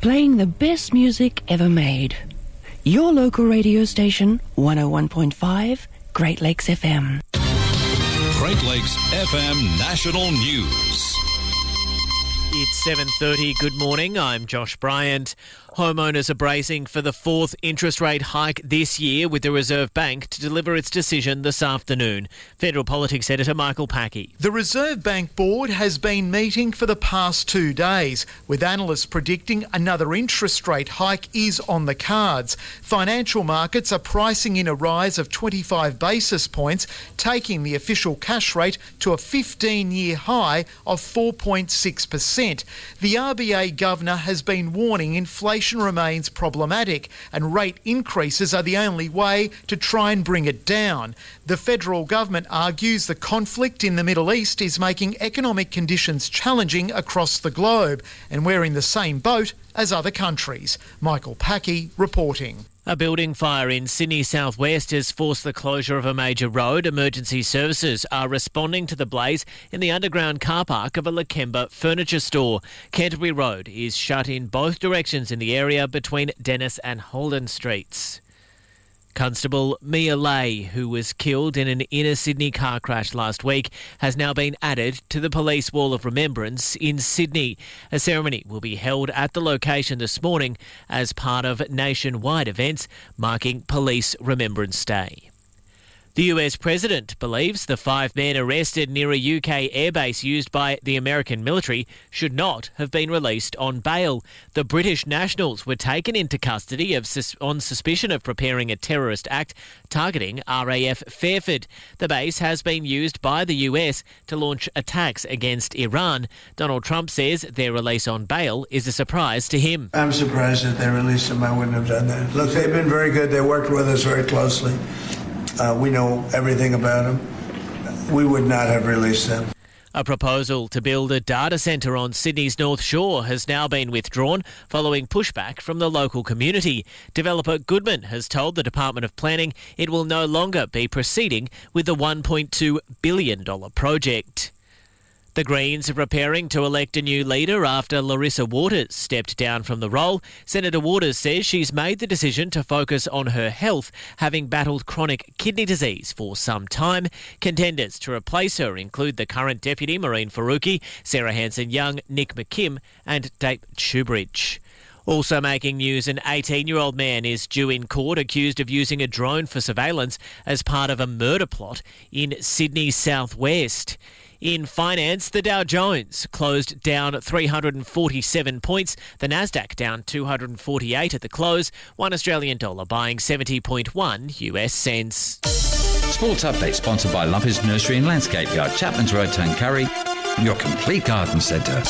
playing the best music ever made. Your local radio station, 101.5 Great Lakes FM. Great Lakes FM National News. It's 7:30. Good morning. I'm Josh Bryant. Homeowners are bracing for the fourth interest rate hike this year, with the Reserve Bank to deliver its decision this afternoon. Federal Politics Editor Michael Packey. The Reserve Bank Board has been meeting for the past 2 days, with analysts predicting another interest rate hike is on the cards. Financial markets are pricing in a rise of 25 basis points, taking the official cash rate to a 15-year high of 4.6%. The RBA governor has been warning inflation remains problematic and rate increases are the only way to try and bring it down. The federal government argues the conflict in the Middle East is making economic conditions challenging across the globe, and we're in the same boat as other countries. Michael Packey reporting. A building fire in Sydney southwest has forced the closure of a major road. Emergency services are responding to the blaze in the underground car park of a Lakemba furniture store. Canterbury Road is shut in both directions in the area between Dennis and Holden Streets. Constable Mia Lay, who was killed in an inner Sydney car crash last week, has now been added to the Police Wall of Remembrance in Sydney. A ceremony will be held at the location this morning as part of nationwide events marking Police Remembrance Day. The US President believes the 5 men arrested near a UK airbase used by the American military should not have been released on bail. The British nationals were taken into custody on suspicion of preparing a terrorist act targeting RAF Fairford. The base has been used by the US to launch attacks against Iran. Donald Trump says their release on bail is a surprise to him. I'm surprised that they released them. I wouldn't have done that. Look, they've been very good. They worked with us very closely. We know everything about them. We would not have released them. A proposal to build a data centre on Sydney's North Shore has now been withdrawn following pushback from the local community. Developer Goodman has told the Department of Planning it will no longer be proceeding with the $1.2 billion project. The Greens are preparing to elect a new leader after Larissa Waters stepped down from the role. Senator Waters says she's made the decision to focus on her health, having battled chronic kidney disease for some time. Contenders to replace her include the current deputy, Maureen Faruqi, Sarah Hanson-Young, Nick McKim and Dave Shoebridge. Also making news, an 18-year-old man is due in court accused of using a drone for surveillance as part of a murder plot in Sydney southwest. In finance, the Dow Jones closed down 347 points. The Nasdaq down 248 at the close. $1 Australian dollar buying 70.1 US cents. Sports Update sponsored by Lumpers Nursery and Landscape Yard, Chapman's Road, Tuncurry, your complete garden centre.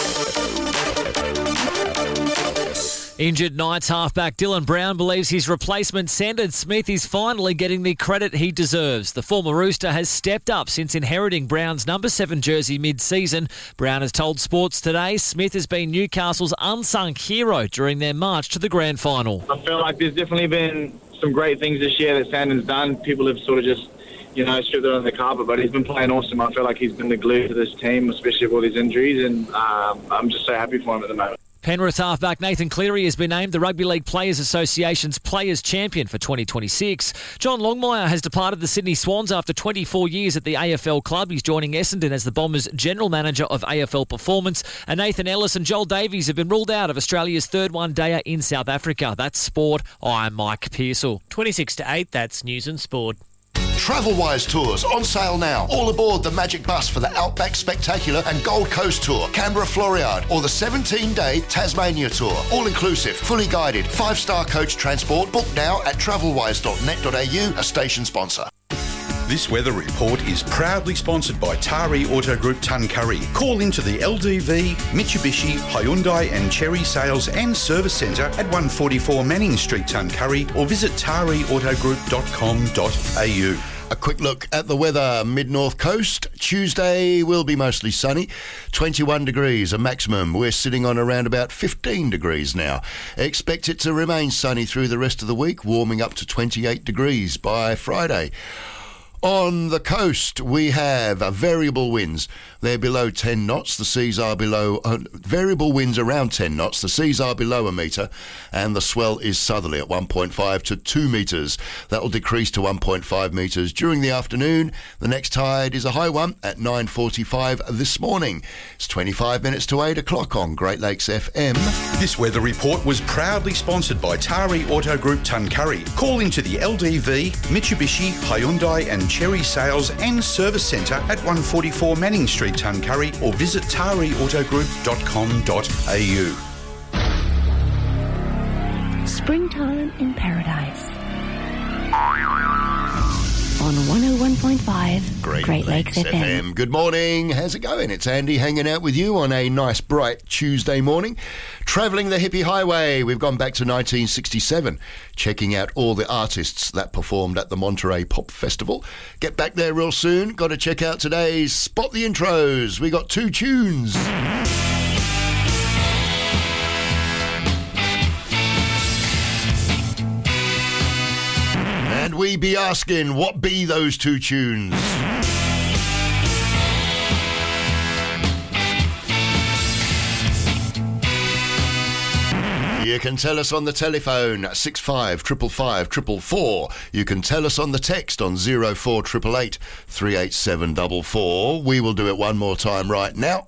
Injured Knights halfback Dylan Brown believes his replacement Sandon Smith is finally getting the credit he deserves. The former Rooster has stepped up since inheriting Brown's number 7 jersey mid-season. Brown has told Sports Today Smith has been Newcastle's unsung hero during their march to the grand final. I feel like there's definitely been some great things this year that Sandon's done. People have sort of just, stripped it on the carpet, but he's been playing awesome. I feel like he's been the glue to this team, especially with all his injuries, and I'm just so happy for him at the moment. Penrith halfback Nathan Cleary has been named the Rugby League Players Association's Players Champion for 2026. John Longmire has departed the Sydney Swans after 24 years at the AFL club. He's joining Essendon as the Bombers' General Manager of AFL Performance. And Nathan Ellis and Joel Davies have been ruled out of Australia's third one-dayer in South Africa. That's sport. I'm Mike Pearsall. 26 to 8, that's News and Sport. TravelWise Tours on sale now. All aboard the Magic Bus for the Outback Spectacular and Gold Coast Tour, Canberra Floriade, or the 17-day Tasmania Tour. All inclusive, fully guided, 5-star coach transport. Book now at travelwise.net.au, a station sponsor. This weather report is proudly sponsored by Tari Auto Group Tuncurry. Call into the LDV, Mitsubishi, Hyundai and Chery Sales and Service Centre at 144 Manning Street, Tuncurry, or visit tariautogroup.com.au. A quick look at the weather. Mid-North Coast, Tuesday will be mostly sunny, 21 degrees a maximum. We're sitting on around about 15 degrees now. Expect it to remain sunny through the rest of the week, warming up to 28 degrees by Friday. On the coast, we have variable winds. They're below 10 knots. The seas are below... variable winds around 10 knots. The seas are below a metre, and the swell is southerly at 1.5 to 2 metres. That will decrease to 1.5 metres during the afternoon. The next tide is a high one at 9:45 this morning. It's 25 minutes to 8 o'clock on Great Lakes FM. This weather report was proudly sponsored by Tari Auto Group Tuncurry. Call into the LDV, Mitsubishi, Hyundai and Cherry Sales and Service Centre at 144 Manning Street, Tuncurry, or visit tariautogroup.com.au. Springtime in Paradise. On 101.5 Great Lakes FM. Good morning. How's it going? It's Andy hanging out with you on a nice bright Tuesday morning. Travelling the hippie highway. We've gone back to 1967, checking out all the artists that performed at the Monterey Pop Festival. Get back there real soon. Got to check out today's Spot the Intros. We got 2 tunes. And we be asking, what be those 2 tunes? You can tell us on the telephone, 65 555 444. You can tell us on the text on 04888 387 44. We will do it one more time right now.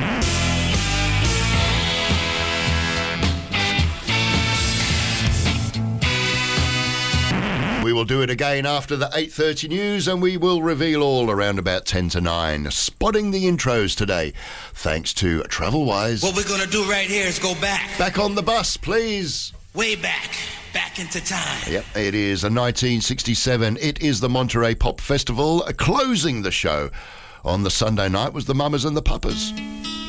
We will do it again after the 8:30 news, and we will reveal all around about 10 to 9. Spotting the intros today, thanks to Travelwise. What we're going to do right here is go back. Back on the bus, please. Way back into time. Yep, it is a 1967. It is the Monterey Pop Festival. Closing the show on the Sunday night was the Mamas and the Papas.